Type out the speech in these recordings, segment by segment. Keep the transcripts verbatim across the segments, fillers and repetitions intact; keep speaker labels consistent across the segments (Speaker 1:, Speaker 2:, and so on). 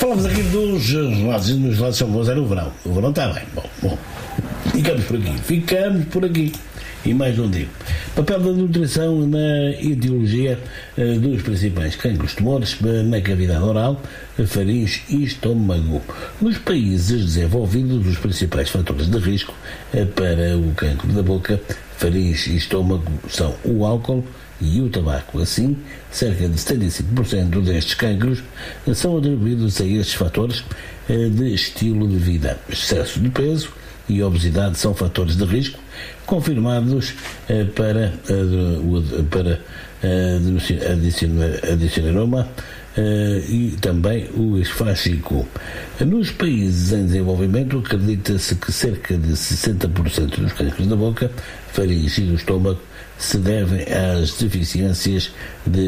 Speaker 1: Falamos aqui dos relatos, nos relatos são bons, era o verão. O verão está bem. Bom, bom. Ficamos por aqui. Ficamos por aqui. E mais não digo. Papel da nutrição na etiologia uh, dos principais cancros tumores uh, na cavidade oral, faringe e estômago. Nos países desenvolvidos, os principais fatores de risco uh, para o cancro da boca, faringe e estômago são o álcool e o tabaco. Assim, cerca de setenta e cinco por cento destes cancros uh, são atribuídos a estes fatores uh, de estilo de vida. Excesso de peso e obesidade são fatores de risco confirmados eh, para, eh, para eh, adenocarcinoma eh, e também o esfágico. Nos países em desenvolvimento, acredita-se que cerca de sessenta por cento dos cancros da boca, faringe e do estômago se devem às deficiências de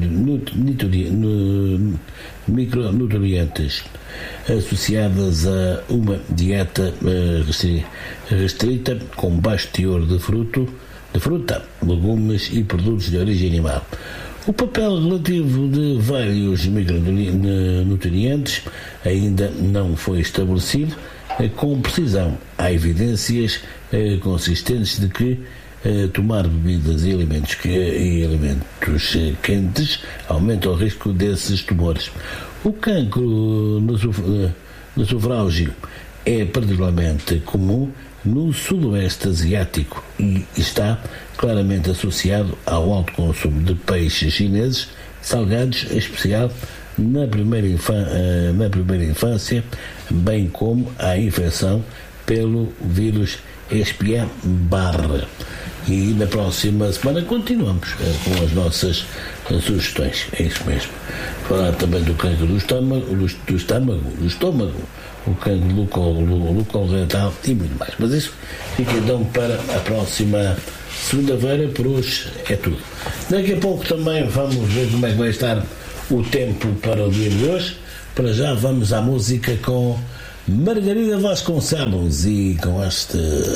Speaker 1: micronutrientes associadas a uma dieta restrita com baixo teor de fruto, de fruta, legumes e produtos de origem animal. O papel relativo de vários micronutrientes ainda não foi estabelecido com precisão. Há evidências consistentes de que tomar bebidas e alimentos, que, e alimentos quentes aumenta o risco desses tumores. O cancro no sufrágio é particularmente comum no sudoeste asiático e está claramente associado ao alto consumo de peixes chineses salgados, em especial na primeira, infan- na primeira infância, bem como à infecção pelo vírus Epstein-Barr. E na próxima semana continuamos eh, com as nossas eh, sugestões. É isso mesmo. Falar também do cancro do estômago, do, do estômago, do estômago, o cancro do colo, coloretal e muito mais. Mas isso fica então para a próxima segunda-feira. Por hoje é tudo. Daqui a pouco também vamos ver como é que vai estar o tempo para o dia de hoje. Para já vamos à música com Margarida Vasconcelos e com este...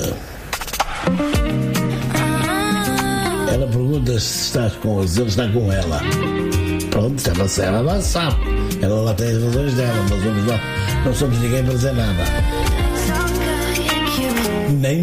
Speaker 1: Ela pergunta se estás com eles, ele está com ela. Pronto, ela, ela lá sabe. Ela lá tem as razões dela, mas vamos lá. Não somos ninguém para dizer nada. Nem